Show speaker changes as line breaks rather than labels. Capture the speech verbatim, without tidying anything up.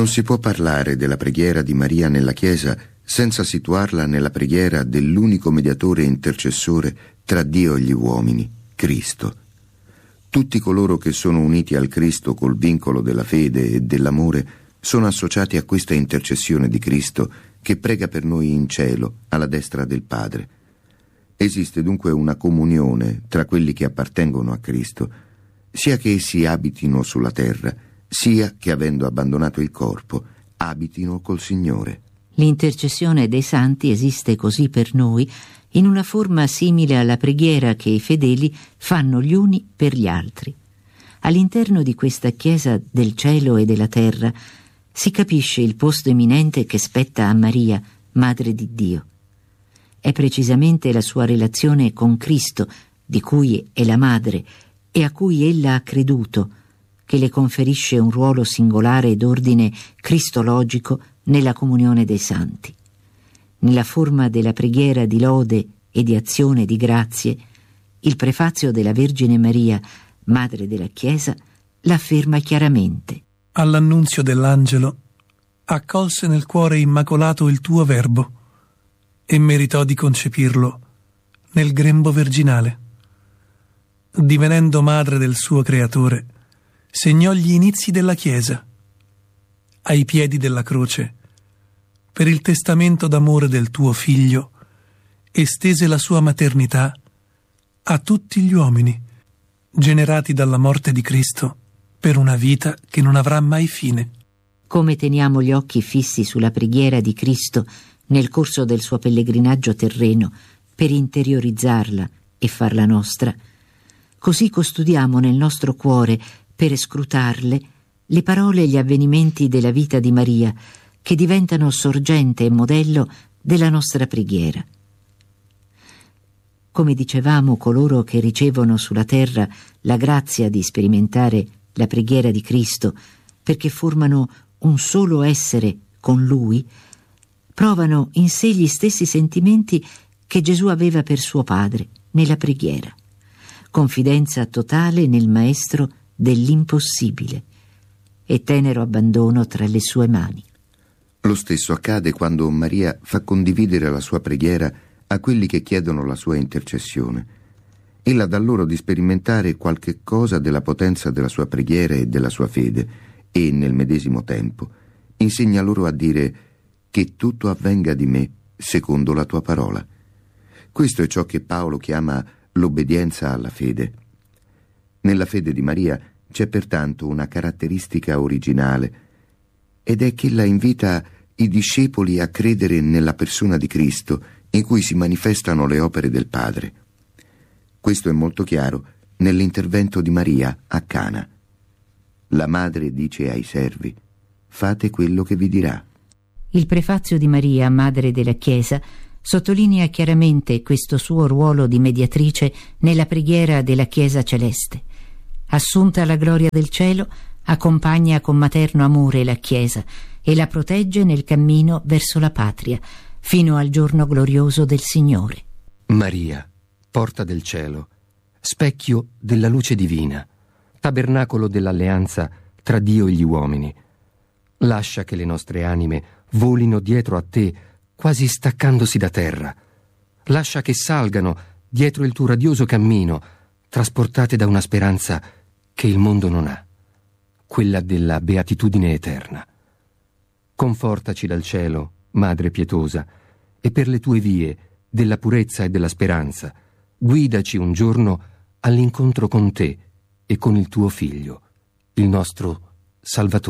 Non si può parlare della preghiera di Maria nella Chiesa senza situarla nella preghiera dell'unico mediatore e intercessore tra Dio e gli uomini, Cristo. Tutti coloro che sono uniti al Cristo col vincolo della fede e dell'amore sono associati a questa intercessione di Cristo che prega per noi in cielo, alla destra del Padre. Esiste dunque una comunione tra quelli che appartengono a Cristo, sia che essi abitino sulla terra, sia che, avendo abbandonato il corpo, abitino col Signore.
L'intercessione dei santi esiste così per noi in una forma simile alla preghiera che i fedeli fanno gli uni per gli altri. All'interno di questa Chiesa del cielo e della terra si capisce il posto eminente che spetta a Maria, Madre di Dio. È precisamente la sua relazione con Cristo, di cui è la madre e a cui ella ha creduto, che le conferisce un ruolo singolare d'ordine cristologico nella comunione dei santi. Nella forma della preghiera di lode e di azione di grazie, il prefazio della Vergine Maria, Madre della Chiesa, l'afferma chiaramente.
All'annunzio dell'angelo, accolse nel cuore immacolato il tuo Verbo e meritò di concepirlo nel grembo virginale. Divenendo madre del suo creatore, segnò gli inizi della Chiesa. Ai piedi della croce, per il testamento d'amore del tuo Figlio, estese la sua maternità a tutti gli uomini, generati dalla morte di Cristo per una vita che non avrà mai fine.
Come teniamo gli occhi fissi sulla preghiera di Cristo nel corso del suo pellegrinaggio terreno per interiorizzarla e farla nostra, così custodiamo nel nostro cuore, per scrutarle, le parole e gli avvenimenti della vita di Maria, che diventano sorgente e modello della nostra preghiera. Come dicevamo, coloro che ricevono sulla terra la grazia di sperimentare la preghiera di Cristo, perché formano un solo essere con Lui, provano in sé gli stessi sentimenti che Gesù aveva per suo Padre nella preghiera: confidenza totale nel Maestro dell'impossibile e tenero abbandono tra le sue mani.
Lo stesso accade quando Maria fa condividere la sua preghiera a quelli che chiedono la sua intercessione. Ella dà loro di sperimentare qualche cosa della potenza della sua preghiera e della sua fede e, nel medesimo tempo, insegna loro a dire che tutto avvenga di me secondo la tua parola. Questo è ciò che Paolo chiama l'obbedienza alla fede. Nella fede di Maria c'è pertanto una caratteristica originale, ed è che ella invita i discepoli a credere nella persona di Cristo, in cui si manifestano le opere del Padre. Questo è molto chiaro nell'intervento di Maria a Cana. La madre dice ai servi: fate quello che vi dirà.
Il prefazio di Maria, Madre della Chiesa, sottolinea chiaramente questo suo ruolo di mediatrice nella preghiera della Chiesa celeste. Assunta alla gloria del cielo, accompagna con materno amore la Chiesa e la protegge nel cammino verso la patria, fino al giorno glorioso del Signore.
Maria, porta del cielo, specchio della luce divina, tabernacolo dell'alleanza tra Dio e gli uomini, lascia che le nostre anime volino dietro a te, quasi staccandosi da terra. Lascia che salgano dietro il tuo radioso cammino, trasportate da una speranza che il mondo non ha, quella della beatitudine eterna. Confortaci dal cielo, Madre pietosa, e per le tue vie della purezza e della speranza, guidaci un giorno all'incontro con te e con il tuo Figlio, il nostro Salvatore.